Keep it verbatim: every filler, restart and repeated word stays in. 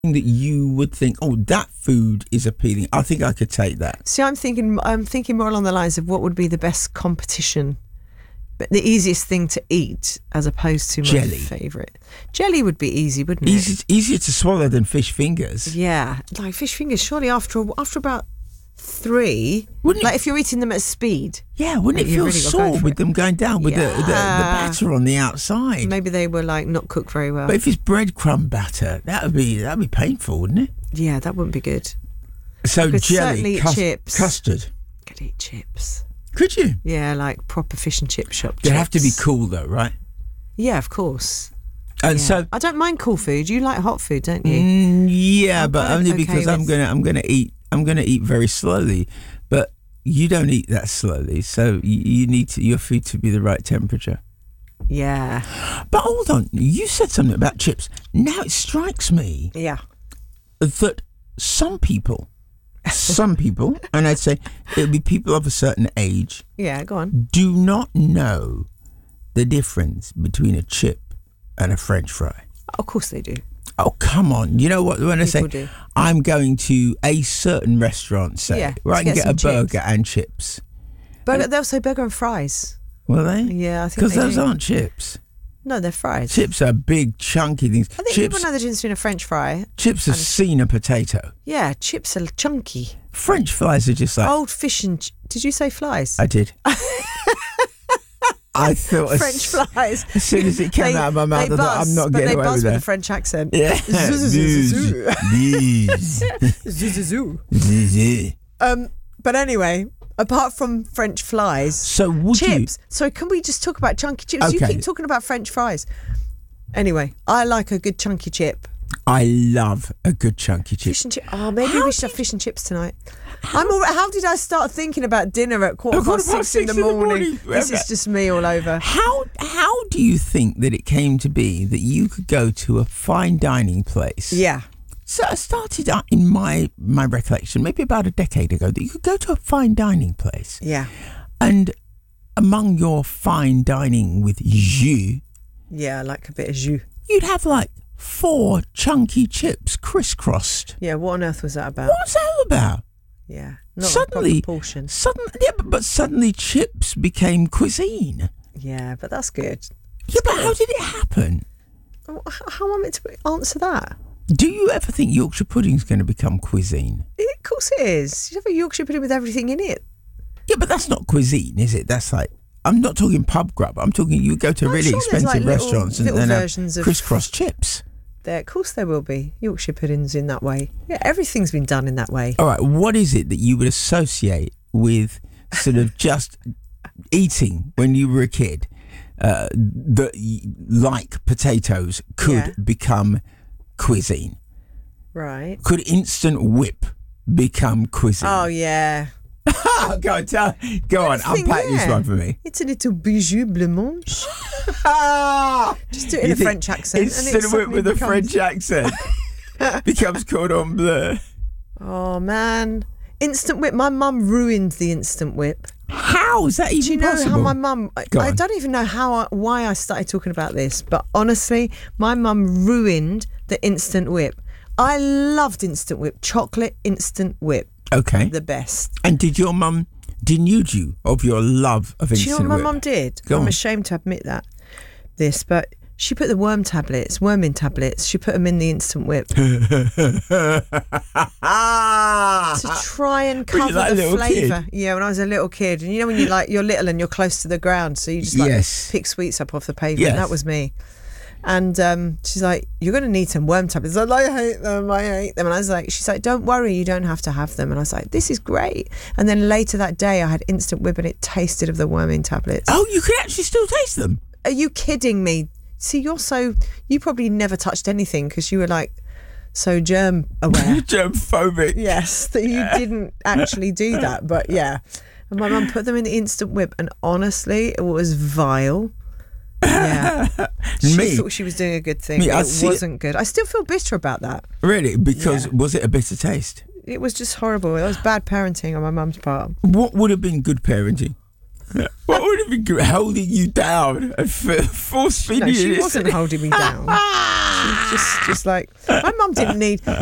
that you would think, oh, that food is appealing. I think I could take that. See, I'm thinking, I'm thinking more along the lines of what would be the best competition, but the easiest thing to eat as opposed to my Jelly. favourite. Jelly would be easy, wouldn't it? Easy, easier to swallow than fish fingers. Yeah, like fish fingers. Surely after a, after about three, Wouldn't like it, if you're eating them at speed. yeah, wouldn't it you feel really gotta go sore for with it. them going down with the, the, the Yeah. batter on the outside? Maybe they were like not cooked very well. But if it's breadcrumb batter, that would be that would be painful, wouldn't it? Yeah, that wouldn't be good. So could jelly, certainly eat cus- chips. custard. Could eat chips. Could you? Yeah, like proper fish and chip shop chips. They have to be cool though, right? Yeah, of course. And Yeah. so, I don't mind cool food. You like hot food, don't you? mm, yeah, I'm but quite only okay because I'm with- gonna I'm gonna eat I'm gonna eat very slowly. But you don't eat that slowly, so you, you need to, your food to be the right temperature. Yeah. But hold on, you said something about chips. Now it strikes me Yeah. that some people, some people, and I'd say it would be people of a certain age, Yeah, go on. do not know the difference between a chip and a French fry. Of course they do. Oh, come on. You know what? When I say People do. I'm going to a certain restaurant, say, Yeah, where I to can get get a some burger chips. and chips. Burger, they'll say burger and fries. Will they? Yeah, I think Because they those do. aren't chips. No, they're fries. Chips are big, chunky things. I think chips, people know the difference between a French fry. chips have seen a potato. Yeah, chips are chunky. French fries are just like... Old fish and... Ch- Did you say flies? I did. I thought French as, flies. as soon as it came They- out of my mouth, they I thought, buzz, I'm not but getting they away buzz with with a that. French accent. Yeah. Zoo-zoo-zoo-zoo-zoo. Bzzz. Bzzz. Um, but anyway, apart from French flies, So would chips. So can we just talk about chunky chips? You Okay. keep talking about French fries. Anyway, I like a good chunky chip. you? I love a good chunky chip. Fish and chip. Oh, maybe How we should have fish and chips tonight. I'm all, how did I start thinking about dinner at quarter At quarter past past six, in the morning? This Okay. is just me all over. How how do you think that it came to be that you could go to a fine dining place? Yeah. So it started out in my my recollection, maybe about a decade ago, that you could go to a fine dining place, Yeah. and among your fine dining with jus, Yeah, I like a bit of jus. you'd have like four chunky chips crisscrossed. Yeah, what on earth was that about? What's that about? Yeah. Not Suddenly- a proper portion. Suddenly, yeah, but, but suddenly chips became cuisine. Yeah, but that's good. Yeah, but how did it happen? Oh, h- How am I meant to answer that? Do you ever think Yorkshire pudding's going to become cuisine? Eh, Of course it is. You have a Yorkshire pudding with everything in it. Yeah, but that's not cuisine, is it? That's like, I'm not talking pub grub. I'm talking you go to I'm really sure there's, expensive like, little- restaurants and little then have versions of- crisscross chips. There, of course there will be Yorkshire puddings in that way. Yeah, everything's been done in that way. All right, what is it that you would associate with sort of just eating when you were a kid uh, that, y- like potatoes, could Yeah. become cuisine? Right. Could instant whip become cuisine? Oh yeah. Oh, go on, tell, go on, Everything, unpack this yeah. one for me. It's a little bijou blancmange. Just do it in You a think French accent. and it Instant whip suddenly with a becomes- French accent becomes cordon bleu. Oh man. Instant whip. My mum ruined the instant whip. How is that even Do you know possible? how my mum? I, Go I on. don't even know how I, why I started talking about this, but honestly, my mum ruined the instant whip. I loved instant whip, chocolate instant whip, Okay. the best. And did your mum denude you of your love of Do instant you know what my whip? mum did? Go I'm on. ashamed to admit that this, but she put the worm tablets, worming tablets. She put them in the instant whip to try and Were you cover like a the little flavour. Yeah, when I was a little kid, and you know when you like you're little and you're close to the ground, so you just like Yes. pick sweets up off the pavement. Yes. That was me. And um, she's like, "You're going to need some worm tablets." I was like, "I hate them. I hate them." And I was like, "She's like, don't worry, you don't have to have them." And I was like, "This is great." And then later that day, I had instant whip, and it tasted of the worming tablets. Oh, you can actually still taste them. Are you kidding me? See, you're so you probably never touched anything because you were like so germ aware. Germphobic. Yes, that you didn't actually do that, but yeah. And my mum put them in the instant whip, and honestly, it was vile. Yeah, she Me? thought she was doing a good thing. Me, but I it see it- wasn't good. I still feel bitter about that. Really? Because Yeah. was it a bitter taste? It was just horrible. It was bad parenting on my mum's part. What would have been good parenting? What would have been good? Holding you down and force feeding No, you she this. wasn't holding me down. She was just, just like, my mum didn't need.